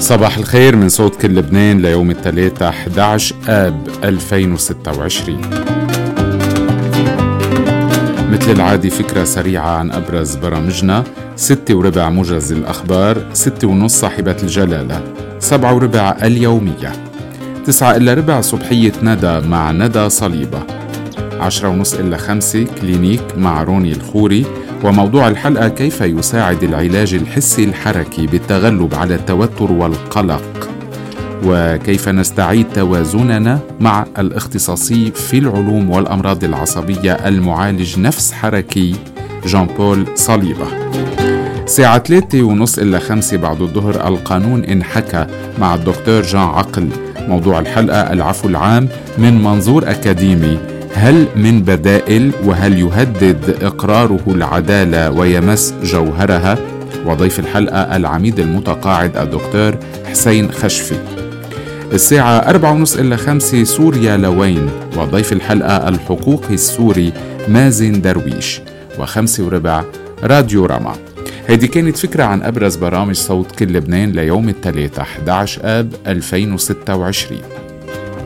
صباح الخير من صوت كل لبنان ليوم الثلاثاء 11 آب 2026. مثل العادي فكرة سريعة عن أبرز برامجنا. 6:15 موجز الأخبار، 6:30 صاحبة الجلالة، 7:15 اليومية، 9:15 صبحية ندى مع ندى صليبة، 10:30 كلينيك مع روني الخوري. وموضوع الحلقة: كيف يساعد العلاج الحسي الحركي بالتغلب على التوتر والقلق، وكيف نستعيد توازننا مع الاختصاصي في العلوم والأمراض العصبية المعالج نفس حركي جان بول صليبة. ساعة 3:30 بعد الظهر القانون انحكى مع الدكتور جان عقل. موضوع الحلقة: العفو العام من منظور أكاديمي، هل من بدائل؟ وهل يهدد إقراره العدالة ويمس جوهرها؟ وضيف الحلقة العميد المتقاعد الدكتور حسين خشفي. الساعة 4:30 سوريا لوين؟ وضيف الحلقة الحقوقي السوري مازن درويش. 5:15 راديو رما. هذه كانت فكرة عن أبرز برامج صوت كل لبنان ليوم الثلاثاء 11 آب 2026.